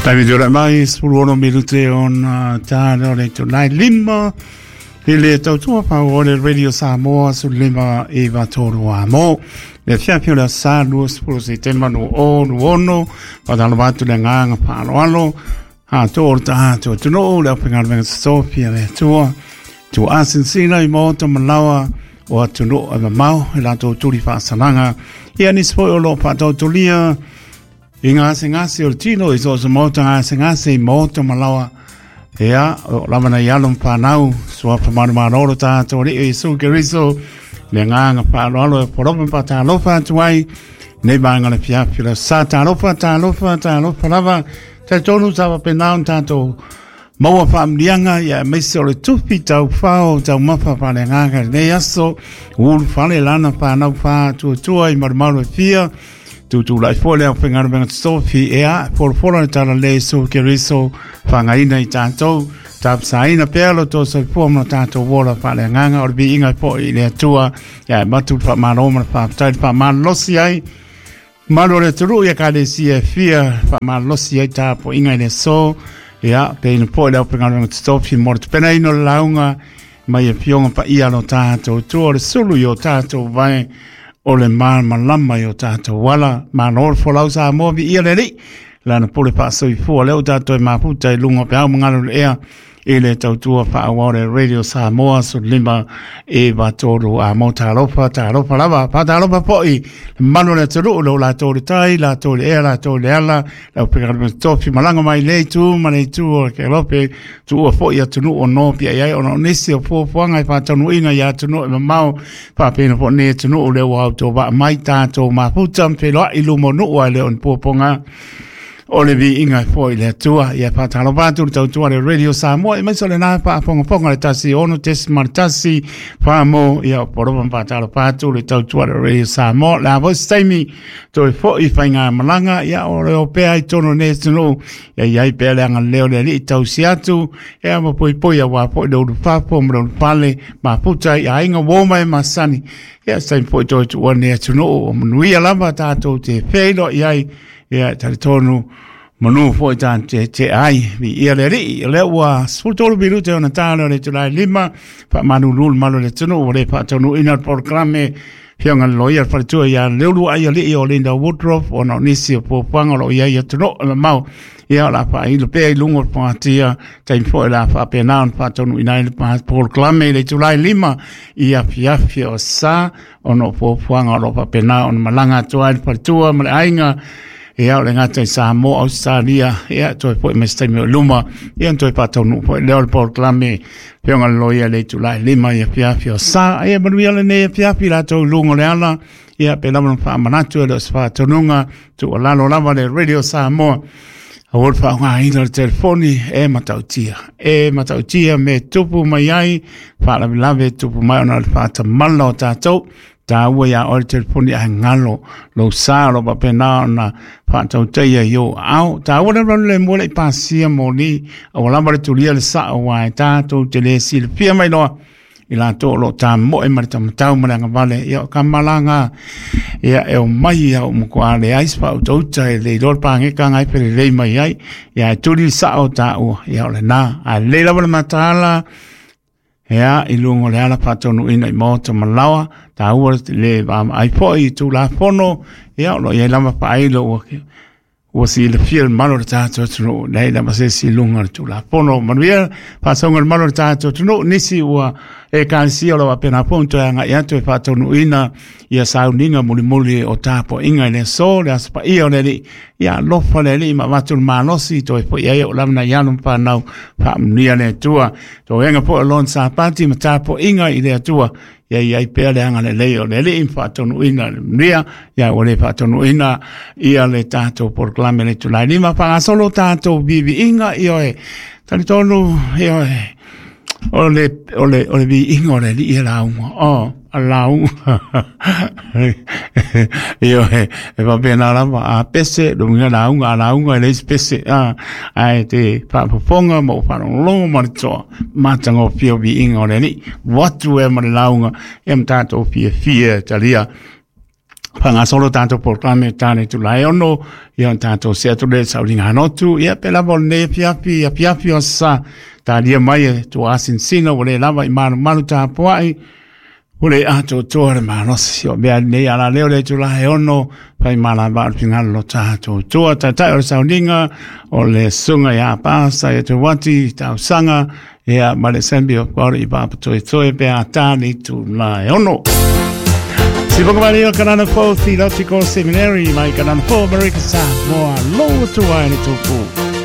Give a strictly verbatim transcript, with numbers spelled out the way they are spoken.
Tavi dura mai spulono minute on tano le tunai lima ile tautua pa ore radio Samoa su lima e va toro amo le fiapi la salu spulo se tema no o no ono pa dalo batu le nganga pa alo ha torta to to no le pengar ben Sofia le tua tu asinsina i moto malawa o tu no a mau la to tuli fa salanga ia ni spo lo pa to tulia inga singa se o tino iso so mota singa se moto malawa ea la mana yalom pa nau so pa manu mano ta to ri iso geriso le nganga pa lo po lo pa ta lo fa tuai ne banga le pia pia sa ta lo fa ta lo fa ta lo fa lava ta tonu sa pa na ta to mo fa mlianga ya me se le tu pita fa o ta ma fa pa le nganga ne yaso un fa le lana pa na fa tu tu ai mar mar fia tu tu la fo le pengar ben Sofi ea for for ta le so che riso fa ngai nei tanto tap sai na pelo to so fo mo tanto vola fa le nganga or bi inga po ile tua ya ma tu fa ma roma fa ta fa ma lo si ai ma lo le tru ya ka de si e fia fa ma lo si ai ta po inga le so ya pe no po le pengar ben Sofi mort pena ino launga mai e fionga pa ia no tanto tu or sulu yo tanto vai o le man malama yo tato wala manor folau sa mo bi ia le la na pole pa so i fo le o tato e maputa i lungo pe au ngalo le ea ele tautua pa awore radio sa moa so lima e va toro a mo tarofa tarofa lava pa tarofa poi mano le toro lo la toro tai la toro e la toro ala la pegare me tofi malanga mai le tu mane tu o ke lope tu o fo ia tunu o no pia ia o no nisi o fo fanga pa tonu ina ia tunu e mau pa pe no fo ne tunu o le wa to ba mai tato ma putam pe lo i lumo no o le on poponga ole vi inga foi le tua ia pa talo batu tau tua le radio Samoa e mai sole na pa ponga ponga le tasi ono tes martasi pa mo ia poroban pa talo batu le tau tua le radio Samoa la vo staimi to fo i fainga malanga ia o le opea i tono ne tino ia ia i pele anga leo le li tau siatu ia mo poi poi a wa po do fa po mo pale ma puta ia inga woma e masani ia staimi poi to tua ne tino o mnuia lava tato te feilo ia ia tali tonu manu foi tan te te ai vi ia le ri le wa sultolo biru te ona talo le tulai lima pa manu lul malo le tunu le pa tonu ina programme fianga loia fa tu ia le lu ai le o Linda Woodruff ona nisi po panga lo ia ia tunu le mau ia la pa i le pe lungo pa tia tai fo la fa pe na pa tonu ina le pa programme le tulai lima ia fia fia sa ona po panga lo pa pe na on malanga tu ai pa tu ma ainga ia o le ngata i Samoa Australia ia toi po me stai me luma ia toi pa tonu po le o proclame pionga loia le tulai lima ia pia pia sa ia manuia le ne pia pia to lungo le ala ia pe lama fa manatu le sfa tonunga tu la lo lava le radio Samoa a wol fa nga ina le telefoni e matautia e matautia me tupu mai ai fa la lave tupu mai ona fa ta malo tatou ta ua ya o telefoni a ngalo lo sa lo pa pena na fa tau te yo au ta ua le le mo le pasia mo ni o la mare tu le sa wa ta to te le sil pia mai no ila to lo ta mo e mare tam tau mara nga vale ya kamalanga ya e o mai ya mo kwa le ais pa to te le dor pa nge ka ngai pe le mai ai ya tu li sa o ta o ya le na a le la matala ea i lungo le ala patonu ina i moto malawa ta ua le ai po i tu la fono ea lo ia lama pa ai lo ua si le fia malo le tato tunu nei lama se si lunga tu la fono manuia pa songa malo le tato tunu nisi ua e kansi o lo apena ponto e anga iatu e patonu ina ia sauninga muli muli o tapo inga le so le aspa ia o le li ia lofa le li ma matul malosi to e po ia o lamna yanum pa nau pa mnia le tua to enga po lon sa pati ma tapo inga i le tua ia ia i pele anga le leo le li pa tonu ina mnia ia o le pa tonu ina ia le tato proclame le tula lima pa solo tato vivi inga io e tani tonu io e ole ole ole vi inga le li la un oh alau io e va bene la a pese do nga la un ala un le pese a ai te pa fonga mo fa un long marcho matango fio vi inga le ni what do em la un em tato fie fie talia Panga solo tanto programe tane tu lai ono, ia tanto se atu le sauringa notu, ia pe lava ne piapi, a piapi o sa, ta lia mai tu asin sino, wale lava i manu manu ta puai, wale ato tore manosi, o bea ne ala leo le tu lai ono, pai mala ba pingalo ta to tua ta ta o sauringa, o le sunga ia pasa, ia tu wati, ta sanga, ia male sembi o kore i papa toi toi, bea tani tu lai ono. Si poco vale il canale Theological Seminary, ma il canale America Samoa, lo tu ai ne tu fu.